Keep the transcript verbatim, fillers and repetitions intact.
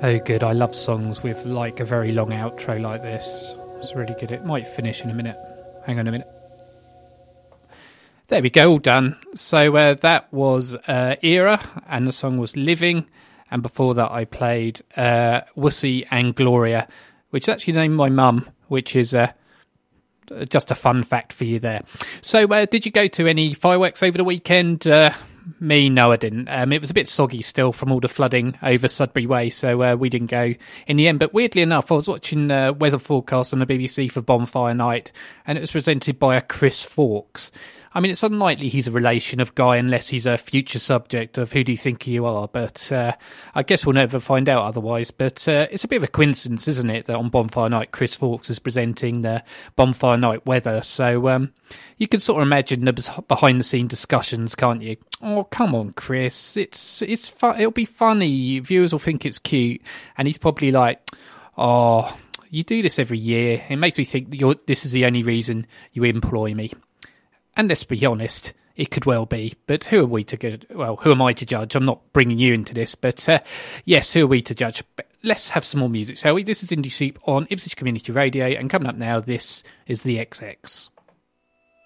Oh, good. I love songs with like a very long outro like this. It's really good. It might finish in a minute. Hang on a minute. There we go, all done. So uh, that was uh, Era, and the song was Living. And before that, I played uh, Wussy and Gloria, which is actually named my mum, which is uh, just a fun fact for you there. So uh, did you go to any fireworks over the weekend? Uh, me, no, I didn't. Um, it was a bit soggy still from all the flooding over Sudbury Way, so uh, we didn't go in the end. But weirdly enough, I was watching uh, weather forecast on the B B C for Bonfire Night, and it was presented by a Chris Fawkes. I mean, it's unlikely he's a relation of Guy unless he's a future subject of Who Do You Think You Are? But uh, I guess we'll never find out otherwise. But uh, it's a bit of a coincidence, isn't it, that on Bonfire Night, Chris Fawkes is presenting the Bonfire Night weather. So um, you can sort of imagine the behind-the-scene discussions, can't you? Oh, come on, Chris. It's it's fu- It'll be funny. Viewers will think it's cute. And he's probably like, oh, you do this every year. It makes me think that you're, this is the only reason you employ me. And let's be honest, it could well be. But who are we to go? Well, who am I to judge? I'm not bringing you into this. But uh, yes, who are we to judge? But let's have some more music, shall we? This is Indie Soup on Ipswich Community Radio. And coming up now, this is the X X.